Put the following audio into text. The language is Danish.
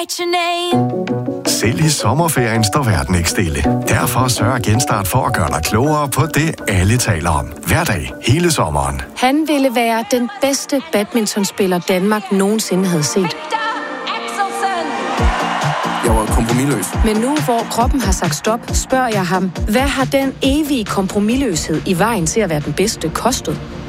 write your name. Selv i sommerferien står verden ikke stille. Derfor sørger Genstart for at gøre dig klogere på det, alle taler om. Hver dag, hele sommeren. Han ville være den bedste badmintonspiller, Danmark nogensinde havde set. Jeg var kompromisløs. Men nu, hvor kroppen har sagt stop, spørger jeg ham, hvad har den evige kompromisløshed i vejen til at være den bedste kostet?